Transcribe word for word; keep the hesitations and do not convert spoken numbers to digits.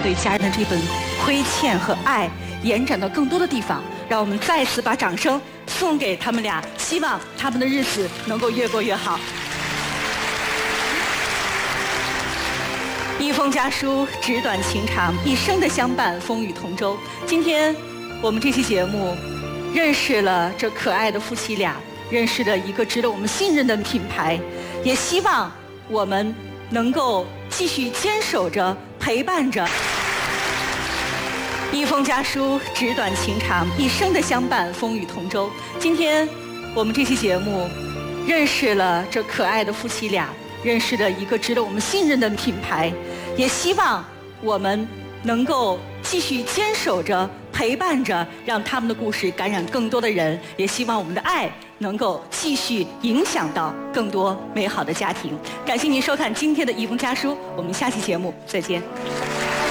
对家人的这份亏欠和爱延展到更多的地方。让我们再次把掌声送给他们俩，希望他们的日子能够越过越好。一封家书，纸短情长，一生的相伴，风雨同舟。今天我们这期节目认识了这可爱的夫妻俩，认识了一个值得我们信任的品牌，也希望我们能够继续坚守着，陪伴着。一封家书，纸短情长，一生的相伴，风雨同舟。今天我们这期节目认识了这可爱的夫妻俩，认识了一个值得我们信任的品牌，也希望我们能够继续坚守着，陪伴着，让他们的故事感染更多的人，也希望我们的爱能够继续影响到更多美好的家庭。感谢您收看今天的一封家书，我们下期节目再见。